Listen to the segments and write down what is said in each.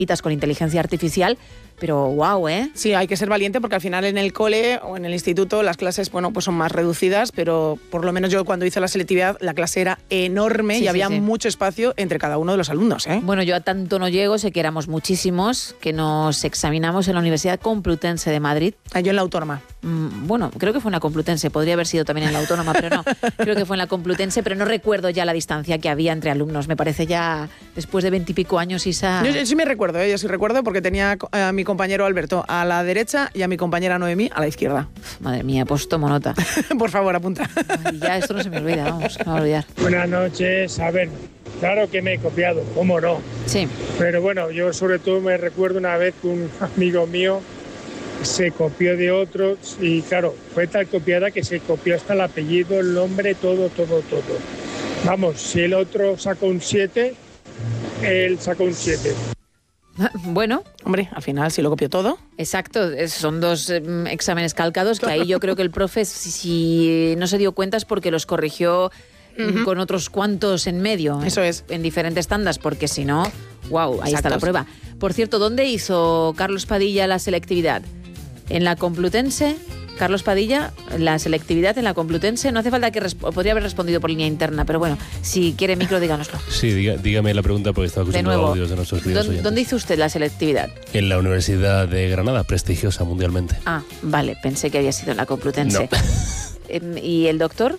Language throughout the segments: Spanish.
con inteligencia artificial, pero wow, ¿eh? Sí, hay que ser valiente porque al final en el cole o en el instituto las clases, bueno, pues son más reducidas, pero por lo menos yo cuando hice la selectividad la clase era enorme y había mucho espacio entre cada uno de los alumnos, ¿eh? Bueno, yo a tanto no llego, sé que éramos muchísimos, que nos examinamos en la Universidad Complutense de Madrid. Yo en la Autónoma. Bueno, creo que fue en la Complutense, podría haber sido también en la Autónoma, pero no, creo que fue en la Complutense, pero no recuerdo ya la distancia que había entre alumnos, me parece ya después de 20 y pico años, Isa... Yo sí me recuerdo, yo sí recuerdo porque tenía a mi compañero Alberto a la derecha y a mi compañera Noemí a la izquierda. Madre mía, pues tomo nota. Por favor, apunta. Ay, ya, esto no se me olvida, vamos, no me va a olvidar. Buenas noches, a ver, claro que me he copiado, ¿cómo no? Sí. Pero bueno, yo sobre todo me recuerdo una vez que un amigo mío se copió de otros y claro, fue tal copiada que se copió hasta el apellido, el nombre, todo. Vamos, si el otro sacó un 7, él sacó un 7. Bueno, hombre, al final si lo copió todo. Exacto, son dos exámenes calcados que ahí yo creo que el profe, si no se dio cuenta es porque los corrigió con otros cuantos en medio. Eso es. En diferentes tandas, porque si no, wow, ahí está la prueba. Por cierto, ¿dónde hizo Carlos Padilla la selectividad? ¿En la Complutense? Carlos Padilla, la selectividad en la Complutense, no hace falta que podría haber respondido por línea interna, pero bueno, si quiere micro, díganoslo. Sí, dígame la pregunta porque estaba escuchando audios de nuestros queridos oyentes. ¿Dónde hizo usted la selectividad? En la Universidad de Granada, prestigiosa mundialmente. Ah, vale, pensé que había sido en la Complutense. No. ¿Y el doctor?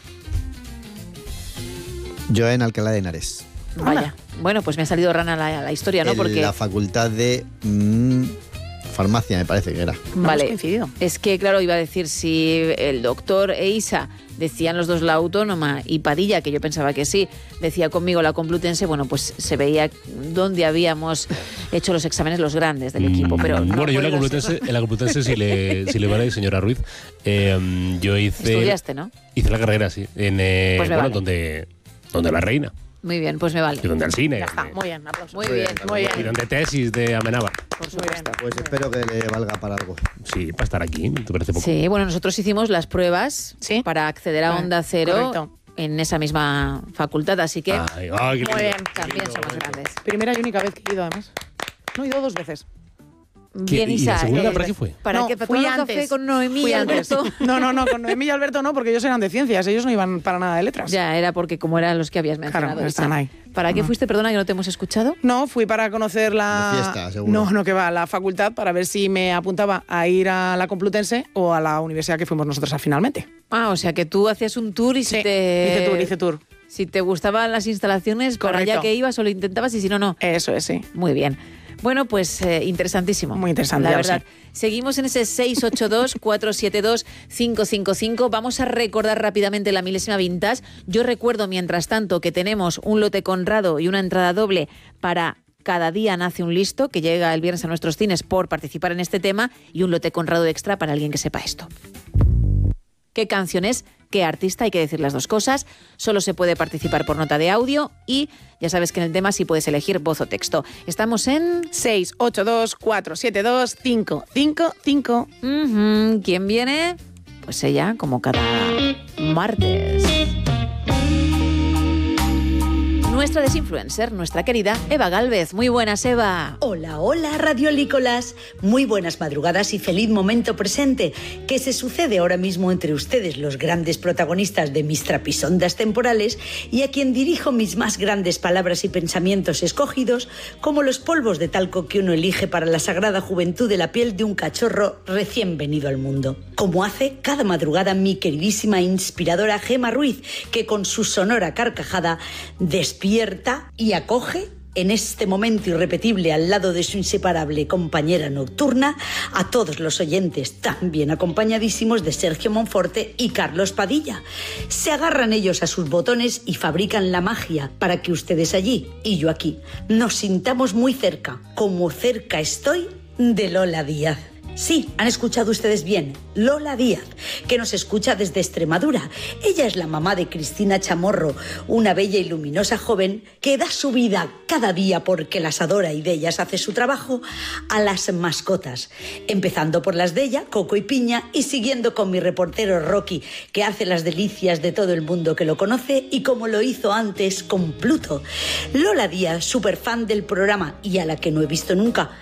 Yo en Alcalá de Henares. Vaya, bueno, pues me ha salido rana la historia, ¿no? En la facultad de... farmacia, me parece que era. Vale, es que claro, iba a decir, si el doctor e Isa decían los dos la Autónoma y Padilla, que yo pensaba que sí, decía conmigo la Complutense, bueno, pues se veía dónde habíamos hecho los exámenes los grandes del equipo. Pero no, bueno, yo en la Complutense si le vale, señora Ruiz, yo hice... Estudiaste, ¿no? Hice la carrera, sí, en pues bueno, vale. donde la reina. Muy bien, pues me vale. Y donde el cine. Ya está, muy bien, aplausos. Muy bien. Y donde tesis de Amenábar. Por supuesto. Pues espero que le valga para algo. Sí, para estar aquí, ¿te parece poco? Sí, bueno, nosotros hicimos las pruebas para acceder a Onda Cero. Correcto. En esa misma facultad, así que Ay, muy bien, también somos grandes. Primera y única vez que he ido, además. No he ido 2 veces. Bien, ¿Y Isa, la segunda para qué fue? ¿Para No, qué? ¿Para fui tomar un antes. café con Noemí Fui y antes. Alberto? No, con Noemí y Alberto no, porque ellos eran de ciencias, ellos no iban para nada de letras. Ya, era porque como eran los que habías mencionado. Claro, Isa. están ahí. ¿Para qué fuiste? Perdona que no te hemos escuchado. No, fui para conocer la... De fiesta, seguro. No, que va, la facultad, para ver si me apuntaba a ir a la Complutense o a la universidad que fuimos nosotros finalmente. Ah, o sea que tú hacías un tour y Sí, hice tour. Si te gustaban las instalaciones, para Correcto. allá que ibas o lo intentabas y si no, no. Eso es, sí. Muy bien. Bueno, pues interesantísimo. Muy interesante, la ya lo verdad. sé. Seguimos en ese 682-472-555. Vamos a recordar rápidamente la milésima vintage. Yo recuerdo, mientras tanto, que tenemos un lote Conrado y una entrada doble para Cada día nace un listo, que llega el viernes a nuestros cines por participar en este tema, y un lote Conrado extra para alguien que sepa esto. ¿Qué canción es? ¿Qué artista? Hay que decir las dos cosas. Solo se puede participar por nota de audio y ya sabes que en el tema sí puedes elegir voz o texto. Estamos en 682-472-555. ¿Quién viene? Pues ella, como cada martes. Nuestra desinfluencer, nuestra querida Eva Gálvez. Muy buenas, Eva. Hola, hola, radiolícolas. Muy buenas madrugadas y feliz momento presente que se sucede ahora mismo entre ustedes, los grandes protagonistas de mis trapisondas temporales, y a quien dirijo mis más grandes palabras y pensamientos escogidos como los polvos de talco que uno elige para la sagrada juventud de la piel de un cachorro recién venido al mundo. Como hace cada madrugada mi queridísima e inspiradora Gema Ruiz, que con su sonora carcajada despierta y acoge en este momento irrepetible al lado de su inseparable compañera nocturna a todos los oyentes tan bien acompañadísimos de Sergio Monforte y Carlos Padilla. Se agarran ellos a sus botones y fabrican la magia para que ustedes allí y yo aquí nos sintamos muy cerca, como cerca estoy de Lola Díaz. Sí, han escuchado ustedes bien, Lola Díaz, que nos escucha desde Extremadura. Ella es la mamá de Cristina Chamorro, una bella y luminosa joven que da su vida cada día porque las adora y de ellas hace su trabajo a las mascotas. Empezando por las de ella, Coco y Piña, y siguiendo con mi reportero Rocky, que hace las delicias de todo el mundo que lo conoce y como lo hizo antes con Pluto. Lola Díaz, súper fan del programa y a la que no he visto nunca,